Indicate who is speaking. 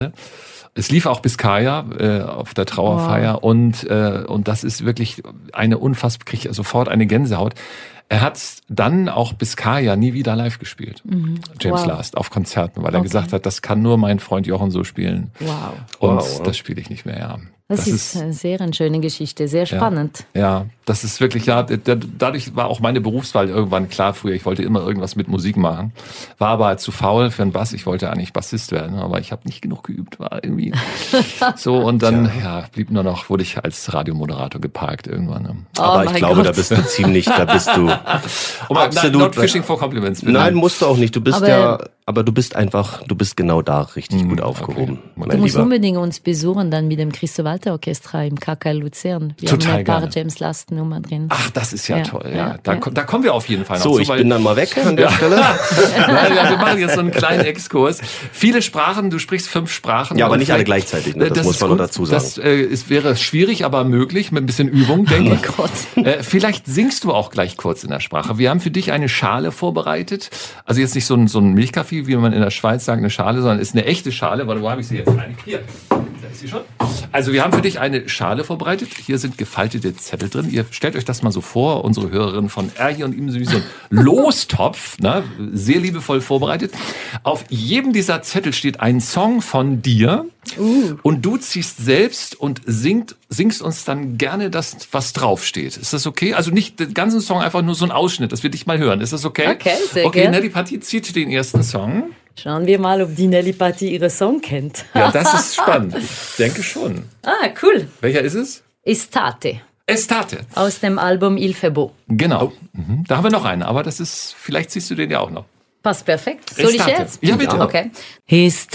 Speaker 1: Es lief auch Biscaya auf der Trauerfeier und das ist wirklich eine unfassbar, kriege ich sofort eine Gänsehaut. Er hat dann auch Biscaya nie wieder live gespielt, James Last, auf Konzerten, weil er gesagt hat, das kann nur mein Freund Jochen so spielen.
Speaker 2: Wow.
Speaker 1: Und das spiele ich nicht mehr, ja.
Speaker 2: Das ist eine sehr schöne Geschichte, sehr spannend.
Speaker 1: Ja, das ist wirklich, dadurch war auch meine Berufswahl irgendwann klar früher. Ich wollte immer irgendwas mit Musik machen, war aber zu faul für einen Bass. Ich wollte eigentlich Bassist werden, aber ich habe nicht genug geübt, war irgendwie so. Und dann wurde ich als Radiomoderator geparkt irgendwann. Ne?
Speaker 3: Aber ich glaube, da bist du absolut.
Speaker 1: Not fishing for compliments.
Speaker 3: Nein, musst du auch nicht. Du bist aber du bist genau da richtig gut aufgehoben.
Speaker 2: Okay. Du musst unbedingt uns besuchen dann mit dem Christo Walter Orchestra im KKL Luzern. Wir haben ein paar James Last Nummer drin.
Speaker 1: Ach, das ist ja toll. Ja. Da kommen wir auf jeden Fall noch
Speaker 3: so. Ich bin dann mal weg an der Stelle.
Speaker 1: Wir machen jetzt so einen kleinen Exkurs. Viele Sprachen, du sprichst 5 Sprachen.
Speaker 3: Ja, aber nicht alle gleichzeitig. Ne? Das muss man nur dazu sagen.
Speaker 1: Das wäre schwierig, aber möglich mit ein bisschen Übung, denke ich. Oh Gott. Vielleicht singst du auch gleich kurz in der Sprache. Wir haben für dich eine Schale vorbereitet. Also jetzt nicht so ein Milchkaffee, wie man in der Schweiz sagt, eine Schale, sondern ist eine echte Schale. Warte, wo habe ich sie jetzt? Hier, da ist sie schon. Also wir haben für dich eine Schale vorbereitet. Hier sind gefaltete Zettel drin. Ihr stellt euch das mal so vor, unsere Hörerin von Erhi und ihm so ein Lostopf, ne? Sehr liebevoll vorbereitet. Auf jedem dieser Zettel steht ein Song von dir und du ziehst selbst und singst uns dann gerne das, was draufsteht. Ist das okay? Also nicht den ganzen Song, einfach nur so ein Ausschnitt, dass wir dich mal hören. Ist das okay?
Speaker 2: Okay, sehr gerne.
Speaker 1: Nelly Paty zieht den ersten Song.
Speaker 2: Schauen wir mal, ob die Nelly Paty ihre Song kennt.
Speaker 1: Ja, das ist spannend. Ich denke schon.
Speaker 2: Ah, cool.
Speaker 1: Welcher ist es?
Speaker 2: Estate.
Speaker 1: Estate.
Speaker 2: Aus dem Album Il fait beau.
Speaker 1: Genau. Da haben wir noch einen, aber vielleicht siehst du den ja auch noch.
Speaker 2: Passt perfekt. Soll ich jetzt?
Speaker 1: Ja, bitte.
Speaker 2: Okay.